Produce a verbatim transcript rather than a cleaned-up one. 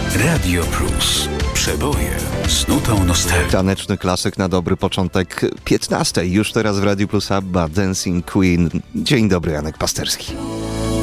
Radio Plus. Przeboje z nutą nostalgii. Taneczny klasyk na dobry początek piętnastej. Już teraz w Radio Plus ABBA, Dancing Queen. Dzień dobry, Janek Pasterski.